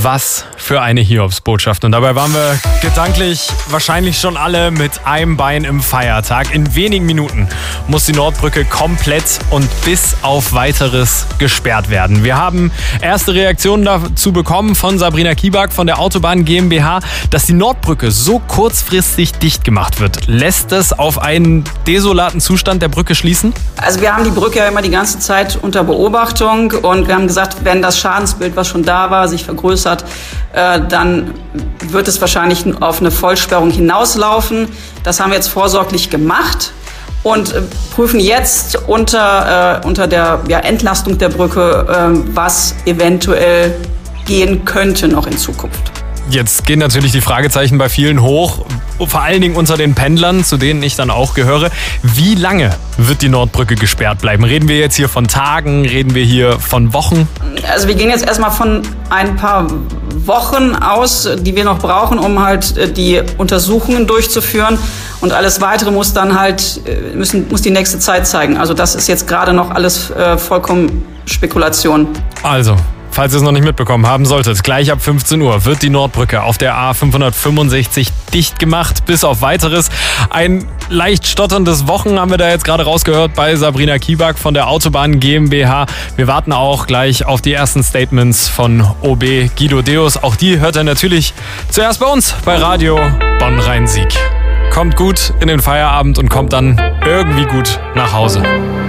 Was für eine Hiobsbotschaft. Und dabei waren wir gedanklich wahrscheinlich schon alle mit einem Bein im Feiertag. In wenigen Minuten muss die Nordbrücke komplett und bis auf Weiteres gesperrt werden. Wir haben erste Reaktionen dazu bekommen von Sabrina Kiebak von der Autobahn GmbH, dass die Nordbrücke so kurzfristig dicht gemacht wird. Lässt es auf einen desolaten Zustand der Brücke schließen? Also wir haben die Brücke ja immer die ganze Zeit unter Beobachtung und wir haben gesagt, wenn das Schadensbild, was schon da war, sich vergrößert, dann wird es wahrscheinlich auf eine Vollsperrung hinauslaufen. Das haben wir jetzt vorsorglich gemacht und prüfen jetzt unter der Entlastung der Brücke, was eventuell gehen könnte noch in Zukunft. Jetzt gehen natürlich die Fragezeichen bei vielen hoch, vor allen Dingen unter den Pendlern, zu denen ich dann auch gehöre. Wie lange wird die Nordbrücke gesperrt bleiben? Reden wir jetzt hier von Tagen, reden wir hier von Wochen? Also wir gehen jetzt erstmal von ein paar Wochen aus, die wir noch brauchen, um halt die Untersuchungen durchzuführen. Und alles Weitere muss dann halt, muss die nächste Zeit zeigen. Also das ist jetzt gerade noch alles vollkommen Spekulation. Also, falls ihr es noch nicht mitbekommen haben solltet, gleich ab 15 Uhr wird die Nordbrücke auf der A565 dicht gemacht, bis auf Weiteres. Ein leicht stotterndes Wochen haben wir da jetzt gerade rausgehört bei Sabrina Kiebak von der Autobahn GmbH. Wir warten auch gleich auf die ersten Statements von OB Guido Deus. Auch die hört ihr natürlich zuerst bei uns bei Radio Bonn-Rhein-Sieg. Kommt gut in den Feierabend und kommt dann irgendwie gut nach Hause.